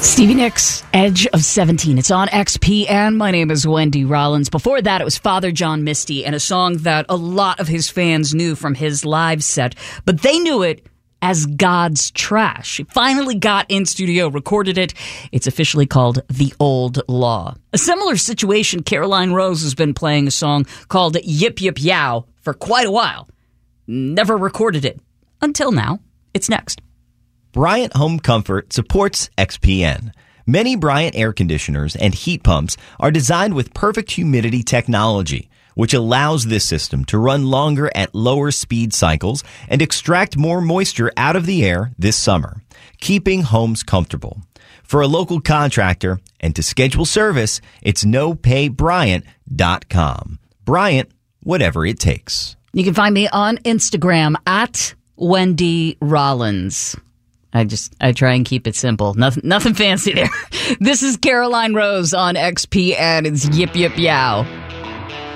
Stevie Nicks, Edge of 17. It's on XPN. My name is Wendy Rollins. Before that, it was Father John Misty and a song that a lot of his fans knew from his live set, but they knew it as God's Trash. He finally got in studio, recorded it. It's officially called The Old Law. A similar situation, Caroline Rose has been playing a song called Yip Yip Yow for quite a while. Never recorded it. Until now. It's next. Bryant Home Comfort supports XPN. Many Bryant air conditioners and heat pumps are designed with perfect humidity technology, which allows this system to run longer at lower speed cycles and extract more moisture out of the air this summer, keeping homes comfortable. For a local contractor and to schedule service, it's nopaybryant.com. Bryant, whatever it takes. You can find me on Instagram at Wendy Rollins. I try and keep it simple. Nothing fancy there. This is Caroline Rose on XPN. It's Yip Yip Yow.